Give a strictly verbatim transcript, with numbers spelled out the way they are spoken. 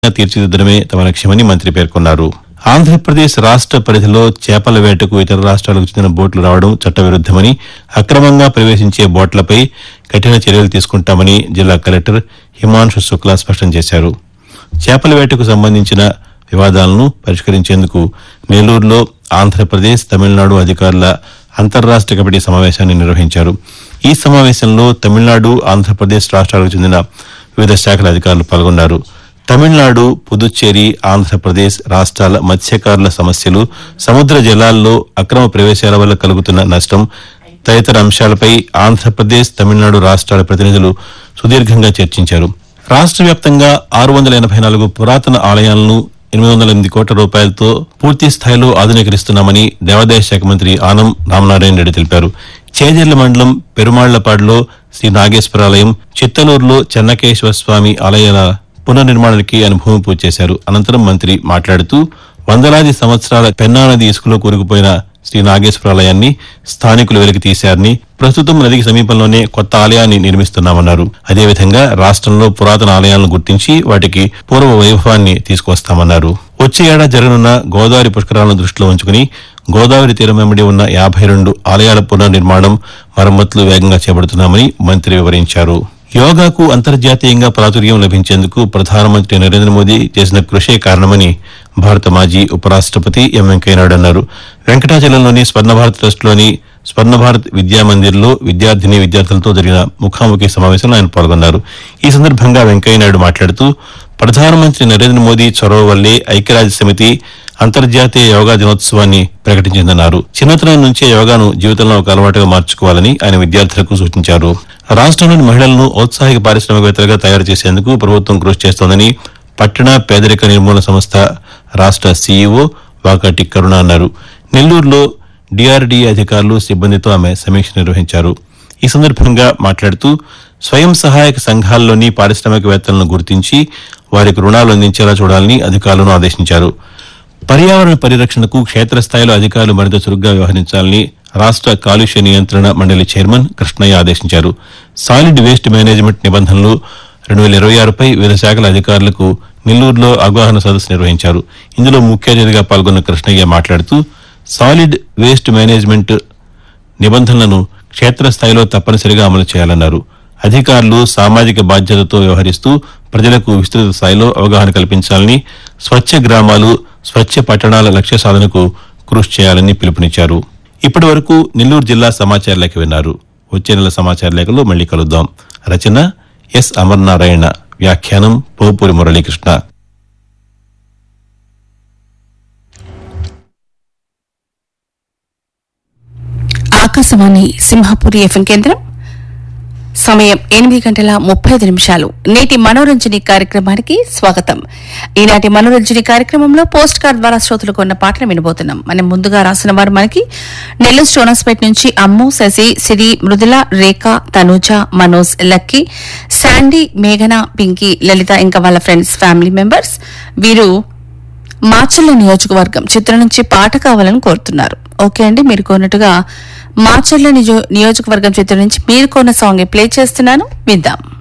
తీర్చిదిద్దడమే తమ లక్ష్యమని మంత్రి పేర్కొన్నారు. ఆంధ్రప్రదేశ్ రాష్ట పరిధిలో చేపల వేటకు ఇతర రాష్ట్రాలకు చెందిన బోట్లు రావడం చట్టవిరుద్దమని, అక్రమంగా ప్రవేశించే బోట్లపై కఠిన చర్యలు తీసుకుంటామని జిల్లా కలెక్టర్ హిమాంశు శుక్లా స్పష్టం చేశారు. చేపల వేటకు సంబంధించిన వివాదాలను పరిష్కరించేందుకు నెల్లూరులో ఆంధ్రప్రదేశ్, తమిళనాడు అధికారుల అంతర్రాష్ట కమిటీ సమావేశాన్ని నిర్వహించారు. ఈ సమావేశంలో తమిళనాడు, ఆంధ్రప్రదేశ్ రాష్ట్రాలకు చెందిన వివిధ శాఖల అధికారులు పాల్గొన్నారు. తమిళనాడు, పుదుచ్చేరి, ఆంధ్రప్రదేశ్ రాష్ట్రాల మత్స్యకారుల సమస్యలు, సముద్ర జలాల్లో అక్రమ ప్రవేశాల వల్ల కలుగుతున్న నష్టం తదితర అంశాలపై ఆంధ్రప్రదేశ్, తమిళనాడు రాష్ట్రాల ప్రతినిధులు సుదీర్ఘంగా చర్చించారు. రాష్ట్ర వ్యాప్తంగా ఆరు వందల ఎనభై నాలుగు పురాతన ఆలయాలను ఎనిమిది వందల ఎనిమిది కోట్ల రూపాయలతో పూర్తి స్థాయిలో ఆధునీకరిస్తున్నామని దేవాదాయ శాఖ మంత్రి ఆనం రామనారాయణ రెడ్డి తెలిపారు. చేజర్ల మండలం పెరుమాళ్లపాడులో శ్రీ నాగేశ్వరాలయం, చిత్తలూరులో చెన్నకేశ్వర స్వామి ఆలయాల పునర్నిర్మాణానికి ఆయన భూమి పూజ చేశారు. అనంతరం మంత్రి మాట్లాడుతూ వందలాది సంవత్సరాల పెన్నా నది ఇసుకలో కూరుకుపోయిన శ్రీ నాగేశ్వరాలయాన్ని స్థానికులు వెలికి తీశారని, ప్రస్తుతం నదికి సమీపంలోనే కొత్త ఆలయాన్ని నిర్మిస్తున్నామన్నారు. అదేవిధంగా రాష్ట్రంలో పురాతన ఆలయాలను గుర్తించి వాటికి పూర్వ వైభవాన్ని తీసుకువస్తామన్నారు. వచ్చే ఏడాది జరగనున్న గోదావరి పుష్కరాలను దృష్టిలో ఉంచుకుని గోదావరి తీరం వెంబడి ఉన్న యాభై రెండు ఆలయాల పునర్నిర్మాణం, మరమ్మతులు వేగంగా చేపడుతున్నామని మంత్రి వివరించారు. యోగాకు అంతర్జాతీయంగా ప్రాచుర్యం లభించేందుకు ప్రధానమంత్రి నరేంద్ర మోదీ చేసిన కృషే కారణమని భారత మాజీ ఉపరాష్టపతి ఎం వెంకయ్యనాయుడు అన్నారు. వెంకటాచలంలోని స్వర్ణభారత్ ట్రస్టులోని స్వర్ణభారత్ విద్యామందిర్లో విద్యార్థిని విద్యార్థులతో జరిగిన ముఖాముఖి సమావేశంలో ఆయన పాల్గొన్నారు. ఈ సందర్భంగా వెంకయ్యనాయుడు మాట్లాడుతూ ప్రధానమంత్రి నరేంద్ర మోదీ చొరవ వల్లే ఐక్యరాజ్య సమితి అంతర్జాతీయ యోగా దినోత్సవాన్ని ప్రకటించిందన్నారు. చిన్నతనం నుంచే యోగాను జీవితంలో ఒక అలవాటుగా మార్చుకోవాలని ఆయన విద్యార్థులకు సూచించారు. రాష్ట్రంలోని మహిళలను ఔత్సాహిక పారిశ్రామికవేత్తలుగా తయారు చేసేందుకు ప్రభుత్వం కృషి చేస్తోందని పట్టణ పేదరిక నిర్మూలన సంస్థ రాష్ట్ర సీఈఓ వాకాటి కరుణ అన్నారు. నెల్లూరులో డీఆర్డీఏ అధికారులు, సిబ్బందితో ఆమె సమీక్ష నిర్వహించారు. ఈ సందర్భంగా మాట్లాడుతూ స్వయం సహాయక సంఘాల్లోని పారిశ్రామికవేత్తలను గుర్తించి వారికి రుణాలు అందించేలా చూడాలని అధికారులను ఆదేశించారు. పర్యావరణ పరిరక్షణకు క్షేత్రస్థాయిలో అధికారులు మరింత చురుగ్గా వ్యవహరించాలని రాష్ట్ర కాలుష్య నియంత్రణ మండలి చైర్మన్ కృష్ణయ్య ఆదేశించారు. సాలిడ్ వేస్ట్ మేనేజ్మెంట్ నిబంధనలు రెండు వేల ఇరవై ఆరుపై వివిధ శాఖల అధికారులకు నెల్లూరులో అవగాహన సదస్సు నిర్వహించారు. ఇందులో ముఖ్య అతిథిగా పాల్గొన్న కృష్ణయ్య మాట్లాడుతూ సాలిడ్ వేస్ట్ మేనేజ్మెంట్ నిబంధనలను క్షేత్రస్థాయిలో తప్పనిసరిగా అమలు చేయాలన్నారు. అధికారులు సామాజిక బాధ్యతతో వ్యవహరిస్తూ ప్రజలకు విస్తృత స్థాయిలో అవగాహన కల్పించాలని, స్వచ్ఛ గ్రామాలు, స్వచ్ఛ పట్టణాల లక్ష్య సాధనకు కృషి చేయాలని పిలుపునిచ్చారు. ఇప్పటి వరకు నెల్లూరు జిల్లా సమాచార లేఖ విన్నారు. వచ్చే నెల సమాచార లేఖలో మళ్లీ కలుద్దాం. రచన ఎస్ అమర్నారాయణ, వ్యాఖ్యానం పోపూరి మురళీకృష్ణ. ఆకాశవాణి సింహపురి ఎఫ్ఎం కేంద్రం. సమయం ఎనిమిది గంటల ముప్పై ఐదు నిమిషాలు. నేటి మనోరంజని కార్యక్రమానికి స్వాగతం. ఈనాటి మనోరంజని కార్యక్రమంలో పోస్ట్ కార్డ్ ద్వారా శ్రోతలు కొన్న పాటను వినబోతున్నాం. మనం ముందుగా రాసిన వారు మనకి నెల్లూరు స్టోనస్పేట నుంచి అమ్ము, శశి, సిరి, మృదుల, రేఖ, తనూజ, మనోజ్, లక్కీ, శాండీ, మేఘన, పింకీ, లలిత, ఇంకా వాళ్ళ ఫ్రెండ్స్, ఫ్యామిలీ మెంబర్స్. వీరు మాచర్ల నియోజకవర్గం చిత్రం నుంచి పాట కావాలని కోరుతున్నారు. ఓకే అండి, మీరు కోరినట్టుగా మాచర్ల నియోజకవర్గం చిత్రం నుంచి మీరు కొన్న సాంగ్ ప్లే చేస్తున్నాను, విందాం.